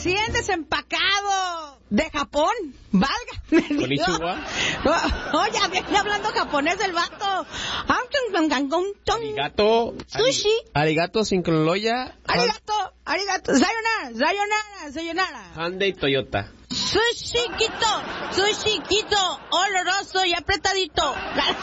Recién desempacado de Japón. Valga. Konnichiwa. Oye, viene hablando japonés el vato. Arigato. Sushi. Arigato sincroloya. Arigato. Sayonara. Hyundai Toyota. Sushi quito, oloroso y apretadito.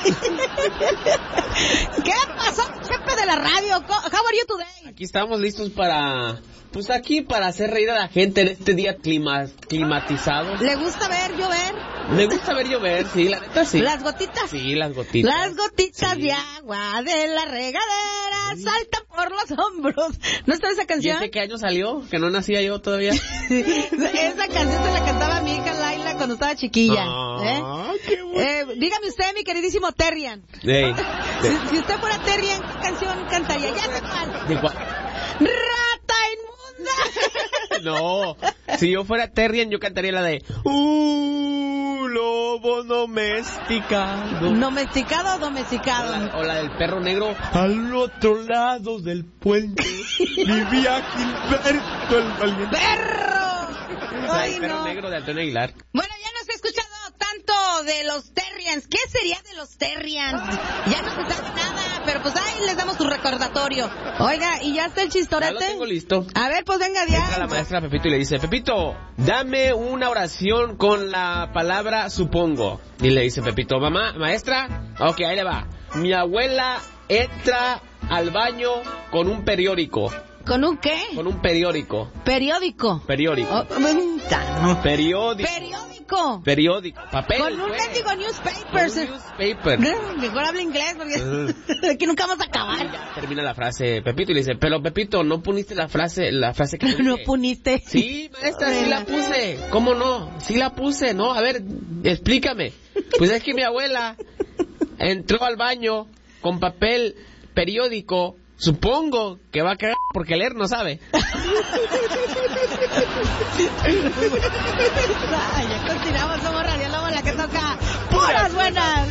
¿Qué pasó, jefe de la radio? How are you today? Aquí estamos listos para... Pues aquí para hacer reír a la gente en este día climatizado. ¿Le gusta ver llover? Me gusta ver llover, sí, la neta sí. ¿Las gotitas? Sí, las gotitas. Las gotitas sí. de agua de la regadera saltan por los hombros. ¿No está esa canción? ¿Y ese qué año salió? Que no nacía yo todavía. Esa canción se la cantaba mi hija Laila cuando estaba chiquilla. Qué bueno. Dígame usted, mi queridísimo Terrian. Hey. Si usted fuera Terrian, ¿qué canción cantaría? Ya sé cuál. ¿De cuál? ¡Rata inmunda! No, si yo fuera Terrian, yo cantaría la de lobo domesticado. ¿Domesticado o domesticado? O la del perro negro. Al otro lado del puente vivía Gilberto el valiente. ¡Perro! Ay, el perro no. negro de Antonio Aguilar. Bueno, ya nos he escuchado tanto de los Terrians. ¿Qué sería de los Terrians? Ya no se sabe nada, pero pues ahí les damos su recordatorio. Oiga, ¿y ya está el chistorete? Ya lo tengo listo. A ver, pues venga, ya. Entra la maestra Pepito y le dice, Pepito, dame una oración con la palabra supongo. Y le dice Pepito, mamá, maestra, ok, ahí le va. Mi abuela entra al baño con un periódico. ¿Con un qué? Con un periódico. Periódico. Periódico. No. Periódico. Periódico. Periódico. Papel. Con un mendigo newspaper. Con un newspaper. Mejor habla inglés porque aquí nunca vamos a acabar. Ya termina la frase Pepito y le dice, pero Pepito, ¿no puniste la frase que te No dije? puniste. Sí, maestra, sí la puse. ¿Cómo no? Sí la puse, ¿no? A ver, explícame. Pues es que mi abuela entró al baño con papel periódico. Supongo que va a cagar porque leer no sabe. Ya continuamos, somos Radio Lobo, la que toca puras buenas.